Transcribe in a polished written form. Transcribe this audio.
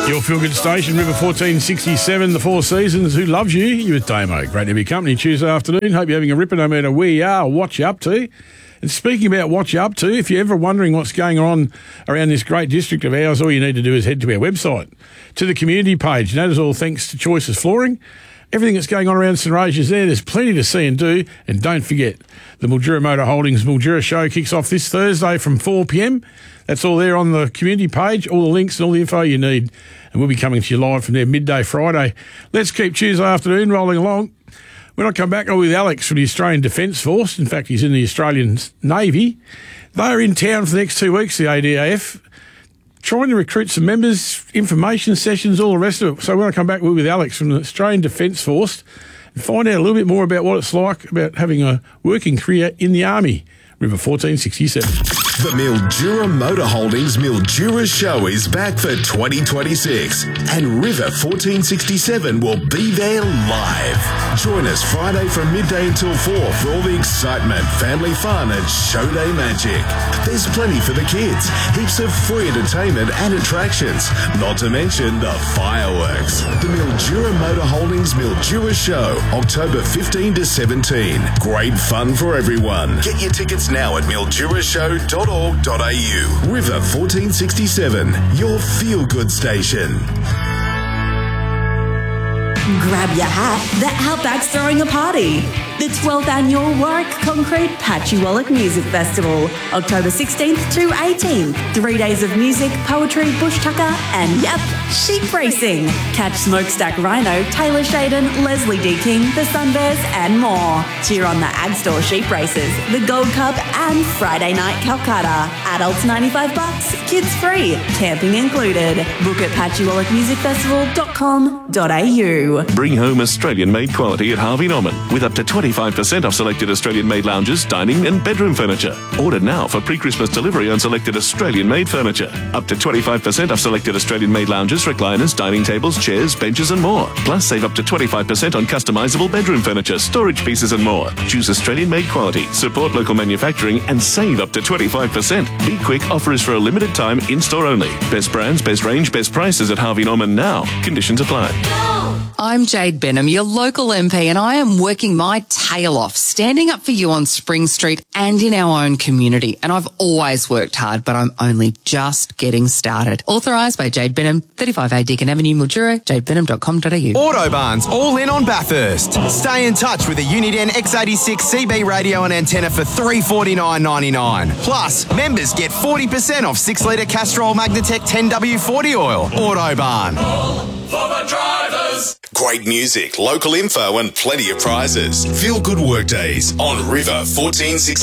Your feel-good station, River 1467, the Four Seasons. Who loves you? You with Damo. Great to have your company Tuesday afternoon. Hope you're having a ripper no matter where you are or what you're up to. And speaking about what you're up to, if you're ever wondering what's going on around this great district of ours, all you need to do is head to our website, to the community page. And that is all thanks to Choices Flooring. Everything that's going on around St Rosia's there, there's plenty to see and do. And don't forget, the Mildura Motor Holdings Mildura Show kicks off this Thursday from 4 p.m. That's all there on the community page, all the links and all the info you need. And we'll be coming to you live from there midday Friday. Let's keep Tuesday afternoon rolling along. When I come back, I'm with Alex from the Australian Defence Force. In fact, he's in the Australian Navy. They're in town for the next 2 weeks, the ADAF, trying to recruit some members, information sessions, all the rest of it. So when I come back, we're with Alex from the Australian Defence Force and find out a little bit more about what it's like about having a working career in the Army. River 1467. The Mildura Motor Holdings Mildura Show is back for 2026 and River 1467 will be there live. Join us Friday from midday until 4 for all the excitement, family fun and show day magic. There's plenty for the kids, heaps of free entertainment and attractions, not to mention the fireworks. The Mildura Motor Holdings Mildura Show, October 15 to 17. Great fun for everyone. Get your tickets now at mildurashow.org.au. River 1467, your feel-good station. Grab your hat, the Outback's throwing a party. The 12th Annual Warwick Concrete Patchy Wallach Music Festival, October 16th to 18th. 3 days of music, poetry, bush tucker, and yep, sheep racing. Catch Smokestack Rhino, Taylor Shaden, Leslie D. King, the Sunbears, and more. Cheer on the Ag Store sheep races, the Gold Cup, and Friday Night Calcutta. Adults $95, kids free, camping included. Book at patchywallachmusicfestival.com.au. Bring home Australian-made quality at Harvey Norman with up to 25% off selected Australian-made lounges, dining and bedroom furniture. Order now for pre-Christmas delivery on selected Australian-made furniture. Up to 25% off selected Australian-made lounges, recliners, dining tables, chairs, benches and more. Plus save up to 25% on customisable bedroom furniture, storage pieces and more. Choose Australian-made quality, support local manufacturing and save up to 25%. Be quick, offer is for a limited time, in-store only. Best brands, best range, best prices at Harvey Norman now. Conditions apply. I'm Jade Benham, your local MP, and I am working my tail off, standing up for you on Spring Street and in our own community. And I've always worked hard, but I'm only just getting started. Authorised by Jade Benham, 35A Deakin Avenue, Mildura, jadebenham.com.au. Autobarn's all in on Bathurst. Stay in touch with a Uniden X86 CB radio and antenna for $349.99. Plus, members get 40% off 6-litre Castrol Magnatec 10W40 oil. Autobarn. For the drivers. Great music, local info and plenty of prizes. Feel good work days on River 1467.